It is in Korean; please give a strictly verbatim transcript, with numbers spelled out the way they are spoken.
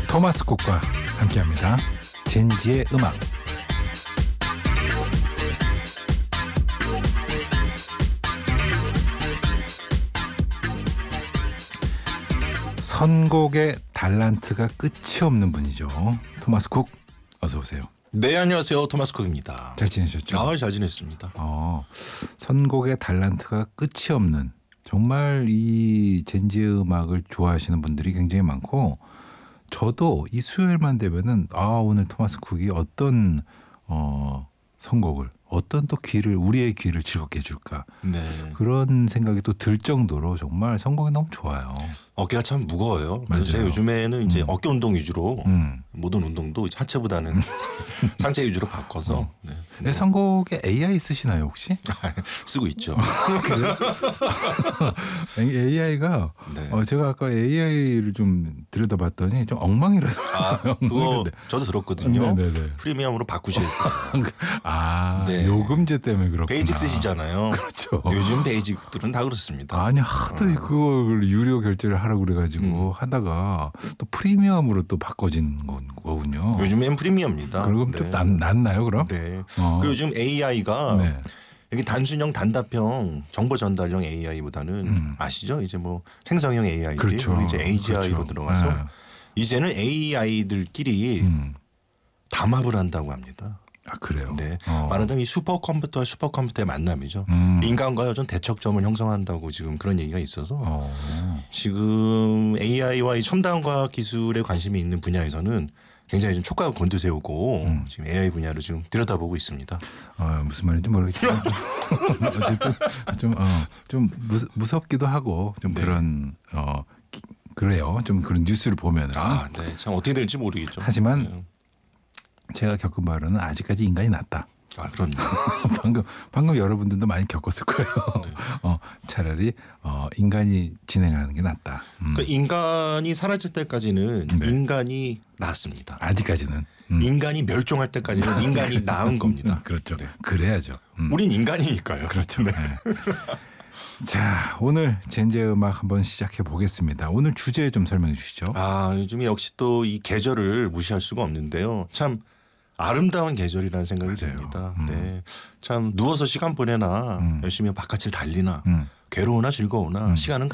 토마스 쿡과 함께합니다. 젠지의 음악. 선곡의 달란트가 끝이 없는 분이죠. 토마스 쿡, 어서 오세요. 네, 안녕하세요. 토마스 쿡입니다. 잘 지내셨죠? 아, 잘 지냈습니다. 어, 선곡의 달란트가 끝이 없는, 정말 이 젠지의 음악을 좋아하시는 분들이 굉장히 많고, 저도 이 수요일만 되면은 아, 오늘 토마스 쿡이 어떤 어, 선곡을, 어떤 또 귀를, 우리의 귀를 즐겁게 해줄까, 네. 그런 생각이 또 들 정도로 정말 선곡이 너무 좋아요. 어깨가 참 무거워요. 맞아요. 그래서 제가 요즘에는 이제 음. 어깨 운동 위주로 음. 모든 운동도 하체보다는 상체 위주로 바꿔서 어. 네. 네, 선곡에 에이아이 쓰시나요 혹시? 쓰고 있죠. 에이아이가 네. 어, 제가 아까 에이아이를 좀 들여다봤더니 좀 엉망이라더라고요. 아, 그거 저도 들었거든요. 네네네. 프리미엄으로 바꾸셔야 돼요. 아, 네. 요금제 때문에 그렇구나. 베이직 쓰시잖아요. 그렇죠. 요즘 베이직들은 다 그렇습니다. 아니 하도 어. 그걸 유료 결제를 하라고 그래가지고 음. 하다가 또 프리미엄으로 또 바꿔진 거군요. 요즘엔 프리미엄입니다. 그럼 네. 좀 낫, 낫나요 그럼? 네. 어. 그 요즘 에이아이가 네. 이게 단순형 단답형 정보 전달형 에이아이보다는 음. 아시죠? 이제 뭐 생성형 에이아이들이 그렇죠. 이제 에이지아이로 그렇죠. 들어가서 네. 이제는 에이아이들끼리 음. 담합을 한다고 합니다. 아 그래요. 네. 어. 말하자면 이 슈퍼컴퓨터와 슈퍼컴퓨터의 만남이죠. 음. 인간과 어떤 대척점을 형성한다고 지금 그런 얘기가 있어서 어. 지금 에이아이와 이 첨단 과학 기술에 관심이 있는 분야에서는 굉장히 좀 촉각을 곤두세우고 음. 지금 에이아이 분야를 지금 들여다보고 있습니다. 어, 무슨 말인지 모르겠지만 어쨌든 좀, 어, 좀 무, 무섭기도 하고 좀 네. 그런 어, 기, 그래요. 좀 그런 뉴스를 보면은. 아, 네. 참 어떻게 될지 모르겠죠. 하지만 네. 제가 겪은 바로는 아직까지 인간이 낫다. 아, 그렇네. 방금 방금 여러분들도 많이 겪었을 거예요. 네. 어, 차라리 어, 인간이 진행을 하는 게 낫다. 음. 그러니까 인간이 사라질 때까지는 네. 인간이 낫습니다. 아직까지는. 음. 인간이 멸종할 때까지는 인간이 나은 겁니다. 그렇죠. 네. 그래야죠. 음. 우린 인간이니까요. 그렇죠. 네. 자, 오늘 젠지의 음악 한번 시작해 보겠습니다. 오늘 주제 좀 설명해 주시죠. 아, 요즘에 역시 또 이 계절을 무시할 수가 없는데요. 참 아름다운 계절이라는 생각이 맞아요. 듭니다. 음. 네. 참 누워서 시간 보내나 음. 열심히 바깥을 달리나 음. 괴로우나 즐거우나 음. 시간은